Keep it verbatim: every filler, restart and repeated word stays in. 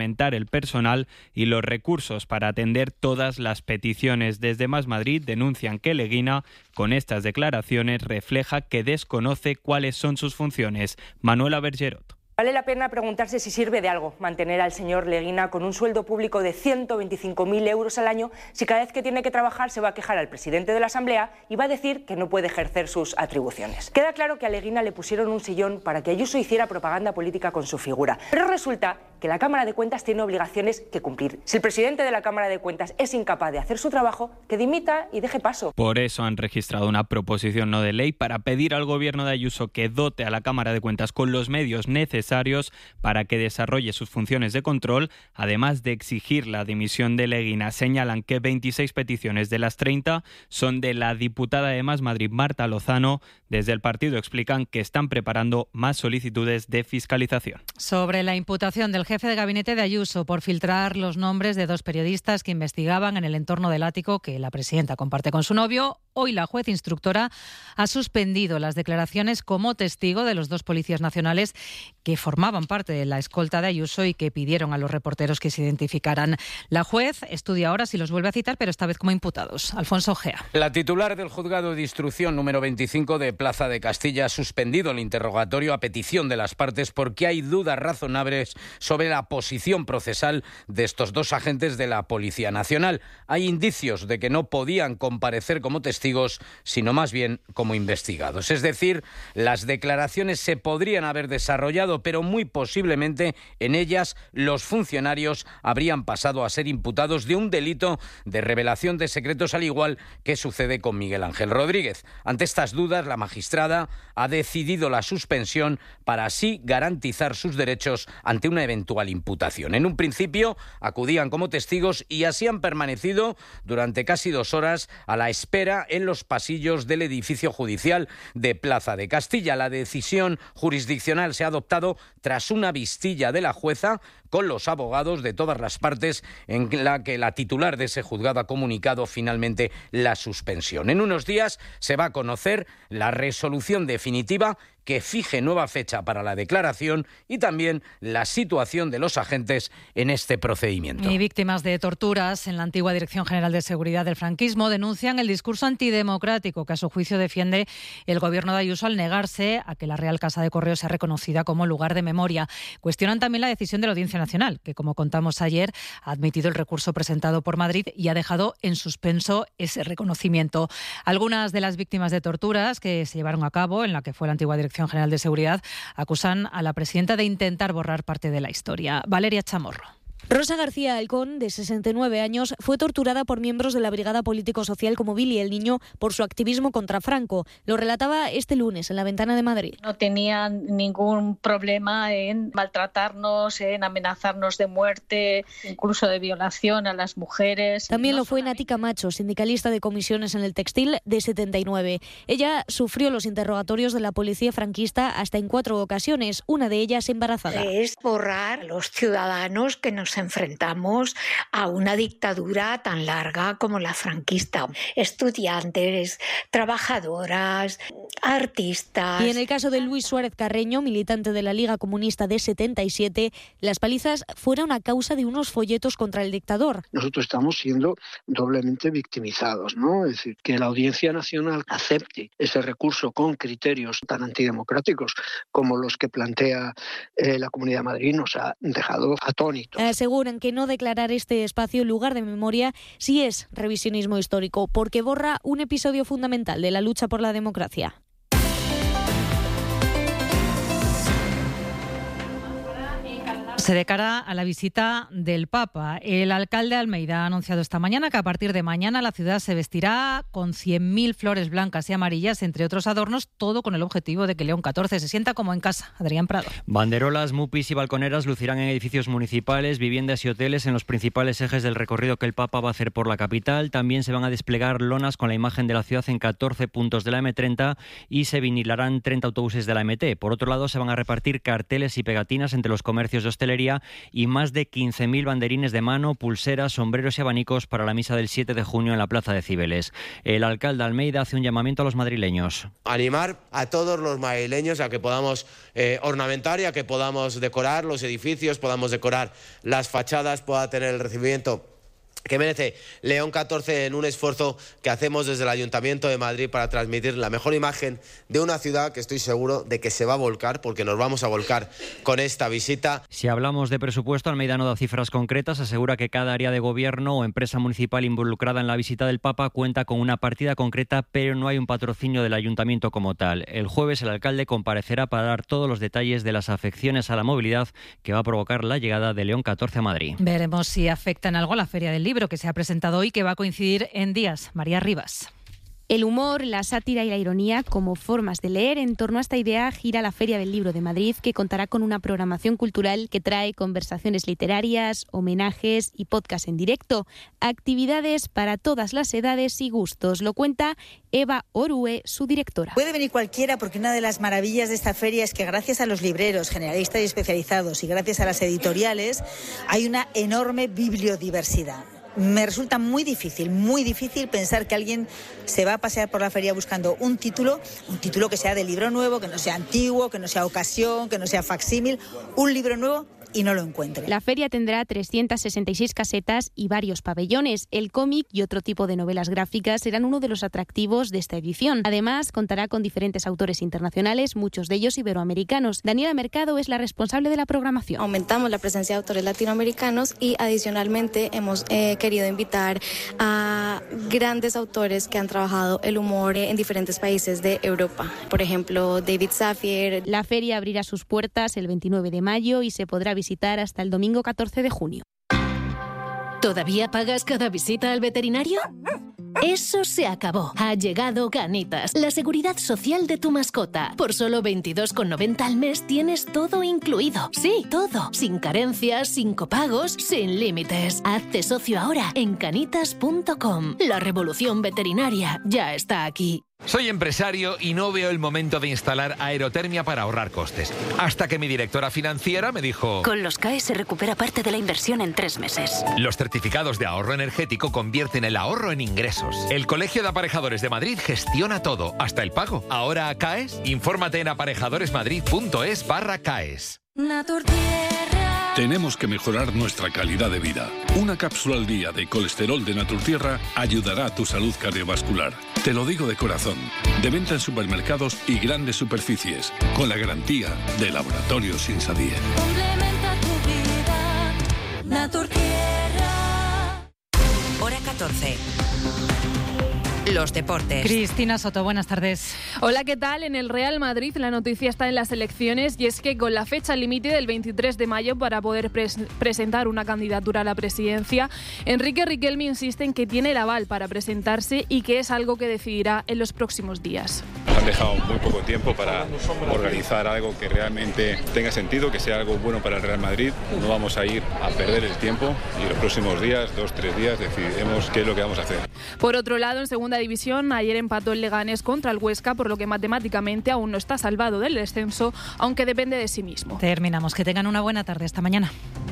aumentar el personal y los recursos para atender todas las peticiones. Desde Más Madrid denuncian que Leguina, con estas declaraciones, refleja que desconoce cuáles son sus funciones. Manuela Bergerot. Vale la pena preguntarse si sirve de algo mantener al señor Leguina con un sueldo público de ciento veinticinco mil euros al año si cada vez que tiene que trabajar se va a quejar al presidente de la Asamblea y va a decir que no puede ejercer sus atribuciones. Queda claro que a Leguina le pusieron un sillón para que Ayuso hiciera propaganda política con su figura, pero resulta que la Cámara de Cuentas tiene obligaciones que cumplir. Si el presidente de la Cámara de Cuentas es incapaz de hacer su trabajo, que dimita y deje paso. Por eso han registrado una proposición no de ley para pedir al gobierno de Ayuso que dote a la Cámara de Cuentas con los medios necesarios para que desarrolle sus funciones de control, además de exigir la dimisión de Leguina. Señalan que veintiséis peticiones de las treinta son de la diputada de Más Madrid, Marta Lozano. Desde el partido explican que están preparando más solicitudes de fiscalización. Sobre la imputación del jefe de gabinete de Ayuso por filtrar los nombres de dos periodistas que investigaban en el entorno del ático que la presidenta comparte con su novio, hoy la juez instructora ha suspendido las declaraciones como testigo de los dos policías nacionales que formaban parte de la escolta de Ayuso y que pidieron a los reporteros que se identificaran. La juez estudia ahora si los vuelve a citar, pero esta vez como imputados. Alfonso Ojea. La titular del juzgado de instrucción número veinticinco de Plaza de Castilla ha suspendido el interrogatorio a petición de las partes porque hay dudas razonables sobre la posición procesal de estos dos agentes de la Policía Nacional. Hay indicios de que no podían comparecer como testigos, sino más bien como investigados. Es decir, las declaraciones se podrían haber desarrollado, pero muy posiblemente en ellas los funcionarios habrían pasado a ser imputados de un delito de revelación de secretos, al igual que sucede con Miguel Ángel Rodríguez. Ante estas dudas, la magistrada ha decidido la suspensión para así garantizar sus derechos ante una eventual imputación. En un principio acudían como testigos y así han permanecido durante casi dos horas a la espera en los pasillos del edificio judicial de Plaza de Castilla. La decisión jurisdiccional se ha adoptado tras una vistilla de la jueza con los abogados de todas las partes, en la que la titular de ese juzgado ha comunicado finalmente la suspensión. En unos días se va a conocer la resolución definitiva que fije nueva fecha para la declaración y también la situación de los agentes en este procedimiento. Y víctimas de torturas en la antigua Dirección General de Seguridad del franquismo denuncian el discurso antidemocrático que a su juicio defiende el gobierno de Ayuso al negarse a que la Real Casa de Correos sea reconocida como lugar de memoria. Cuestionan también la decisión de la Audiencia Nacional, que, como contamos ayer, ha admitido el recurso presentado por Madrid y ha dejado en suspenso ese reconocimiento. Algunas de las víctimas de torturas que se llevaron a cabo en la que fue la antigua Dirección General de Seguridad acusan a la presidenta de intentar borrar parte de la historia. Valeria Chamorro. Rosa García Alcón, de sesenta y nueve años, fue torturada por miembros de la Brigada Político-Social como Billy el Niño por su activismo contra Franco. Lo relataba este lunes en La Ventana de Madrid. No tenían ningún problema en maltratarnos, en amenazarnos de muerte, incluso de violación a las mujeres. También no lo fue Nati Camacho, sindicalista de comisiones en el textil, de setenta y nueve. Ella sufrió los interrogatorios de la policía franquista hasta en cuatro ocasiones, una de ellas embarazada. Es borrar a los ciudadanos que nos enfrentamos a una dictadura tan larga como la franquista. Estudiantes, trabajadoras, artistas. Y en el caso de Luis Suárez Carreño, militante de la Liga Comunista de setenta y siete, las palizas fueron a causa de unos folletos contra el dictador. Nosotros estamos siendo doblemente victimizados, ¿no? Es decir, que la Audiencia Nacional acepte ese recurso con criterios tan antidemocráticos como los que plantea eh, la Comunidad de Madrid nos ha dejado atónitos. Aseguran que no declarar este espacio lugar de memoria sí es revisionismo histórico, porque borra un episodio fundamental de la lucha por la democracia. De cara a la visita del Papa, el alcalde de Almeida ha anunciado esta mañana que a partir de mañana la ciudad se vestirá con cien mil flores blancas y amarillas, entre otros adornos, todo con el objetivo de que León catorce se sienta como en casa. Adrián Prado. Banderolas, mupis y balconeras lucirán en edificios municipales, viviendas y hoteles en los principales ejes del recorrido que el Papa va a hacer por la capital. También se van a desplegar lonas con la imagen de la ciudad en catorce puntos de la eme treinta y se vinilarán treinta autobuses de la eme te. Por otro lado, se van a repartir carteles y pegatinas entre los comercios de hostelería hostelería y más de quince mil banderines de mano, pulseras, sombreros y abanicos para la misa del siete de junio en la Plaza de Cibeles. El alcalde Almeida hace un llamamiento a los madrileños. Animar a todos los madrileños a que podamos eh, ornamentar y a que podamos decorar los edificios, podamos decorar las fachadas, pueda tener el recibimiento que merece León catorce en un esfuerzo que hacemos desde el Ayuntamiento de Madrid para transmitir la mejor imagen de una ciudad que estoy seguro de que se va a volcar, porque nos vamos a volcar con esta visita. Si hablamos de presupuesto, Almeida no da cifras concretas, asegura que cada área de gobierno o empresa municipal involucrada en la visita del Papa cuenta con una partida concreta, pero no hay un patrocinio del Ayuntamiento como tal. El jueves el alcalde comparecerá para dar todos los detalles de las afecciones a la movilidad que va a provocar la llegada de León catorce a Madrid. Veremos si afecta en algo a la Feria del Libro que se ha presentado hoy, que va a coincidir en días. María Rivas. El humor, la sátira y la ironía como formas de leer. En torno a esta idea gira la Feria del Libro de Madrid, que contará con una programación cultural que trae conversaciones literarias, homenajes y podcast en directo. Actividades para todas las edades y gustos. Lo cuenta Eva Orue, su directora. Puede venir cualquiera, porque una de las maravillas de esta feria es que gracias a los libreros generalistas y especializados y gracias a las editoriales hay una enorme bibliodiversidad. Me resulta muy difícil, muy difícil pensar que alguien se va a pasear por la feria buscando un título, un título que sea de libro nuevo, que no sea antiguo, que no sea ocasión, que no sea facsímil, un libro nuevo y no lo encuentre. La feria tendrá trescientas sesenta y seis casetas y varios pabellones. El cómic y otro tipo de novelas gráficas serán uno de los atractivos de esta edición. Además, contará con diferentes autores internacionales, muchos de ellos iberoamericanos. Daniela Mercado es la responsable de la programación. Aumentamos la presencia de autores latinoamericanos y adicionalmente hemos eh, querido invitar a grandes autores que han trabajado el humor en diferentes países de Europa. Por ejemplo, David Safier. La feria abrirá sus puertas el veintinueve de mayo y se podrá visitar hasta el domingo catorce de junio. ¿Todavía pagas cada visita al veterinario? Eso se acabó. Ha llegado Canitas, la seguridad social de tu mascota. Por solo veintidós con noventa al mes tienes todo incluido. Sí, todo. Sin carencias, sin copagos, sin límites. Hazte socio ahora en canitas punto com. La revolución veterinaria ya está aquí. Soy empresario y no veo el momento de instalar aerotermia para ahorrar costes. Hasta que mi directora financiera me dijo... Con los C A E se recupera parte de la inversión en tres meses. Los certificados de ahorro energético convierten el ahorro en ingresos. El Colegio de Aparejadores de Madrid gestiona todo, hasta el pago. Ahora CAES, infórmate en aparejadoresmadrid.es barra CAES. Tenemos que mejorar nuestra calidad de vida. Una cápsula al día de colesterol de Naturtierra ayudará a tu salud cardiovascular. Te lo digo de corazón. De venta en supermercados y grandes superficies, con la garantía de Laboratorios Insadie. Complementa tu vida, Naturtierra. Hora catorce. Los deportes. Cristina Soto, buenas tardes. Hola, ¿qué tal? En el Real Madrid la noticia está en las elecciones y es que con la fecha límite del veintitrés de mayo para poder pres- presentar una candidatura a la presidencia, Enrique Riquelme insiste en que tiene el aval para presentarse y que es algo que decidirá en los próximos días. Han dejado muy poco tiempo para organizar algo que realmente tenga sentido, que sea algo bueno para el Real Madrid. No vamos a ir a perder el tiempo y los próximos días, dos, tres días, decidiremos qué es lo que vamos a hacer. Por otro lado, en segunda división, ayer empató el Leganés contra el Huesca, por lo que matemáticamente aún no está salvado del descenso, aunque depende de sí mismo. Terminamos. Que tengan una buena tarde. Hasta mañana.